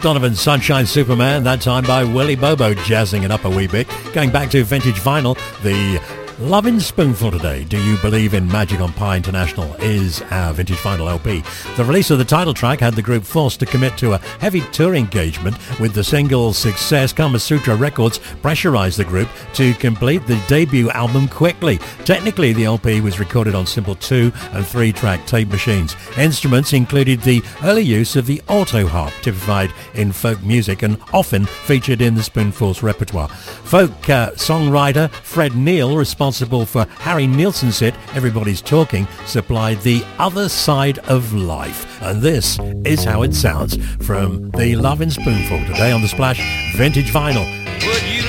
Donovan's Sunshine Superman, that time by Willie Bobo, jazzing it up a wee bit. Going back to vintage vinyl, the Lovin' Spoonful today. Do You Believe in Magic on Pie International is our vintage vinyl LP. The release of the title track had the group forced to commit to a heavy tour engagement. With the single's success, Kama Sutra Records pressurized the group to complete the debut album quickly. Technically, the LP was recorded on simple 2 and 3 track tape machines. Instruments included the early use of the auto harp, typified in folk music and often featured in the Spoonful's repertoire. Folk songwriter Fred Neil, responsible for Harry Nilsson's hit Everybody's Talking, supplied the other side of life. And this is how it sounds from the Lovin' Spoonful today on the Splash Vintage Vinyl.